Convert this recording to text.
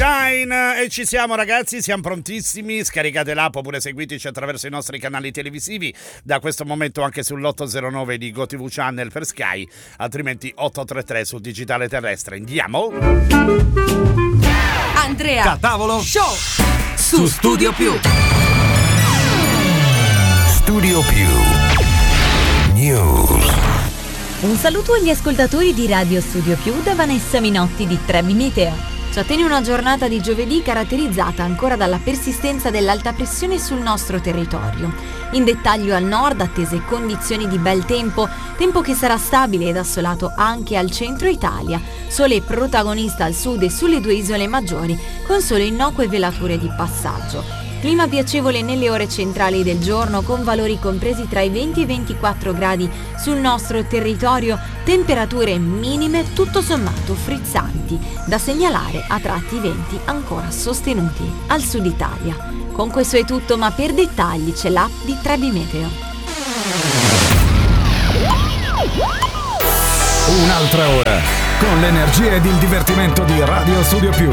Sunshine e ci siamo ragazzi, siamo prontissimi, scaricate l'app oppure seguiteci attraverso i nostri canali televisivi, da questo momento anche sull'809 di GoTV Channel per Sky, altrimenti 833 sul digitale terrestre. Andiamo? Andrea Da tavolo Show su Studio Più. Studio Più News. Un saluto agli ascoltatori di Radio Studio Più da Vanessa Minotti di Trebi Meteo. Ci attende una giornata di giovedì caratterizzata ancora dalla persistenza dell'alta pressione sul nostro territorio. In dettaglio al nord, attese condizioni di bel tempo che sarà stabile ed assolato anche al centro Italia. Sole protagonista al sud e sulle due isole maggiori, con solo innocue velature di passaggio. Clima piacevole nelle ore centrali del giorno, con valori compresi tra i 20 e i 24 gradi sul nostro territorio, temperature minime tutto sommato frizzanti, da segnalare a tratti venti ancora sostenuti al sud Italia. Con questo è tutto, ma per dettagli c'è l'app di Trebi Meteo. Un'altra ora con l'energia ed il divertimento di Radio Studio Più.